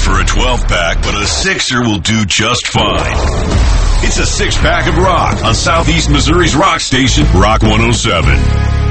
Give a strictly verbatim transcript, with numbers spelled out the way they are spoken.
for a twelve-pack, but a sixer will do just fine. It's a six-pack of rock on Southeast Missouri's rock station, Rock one oh seven.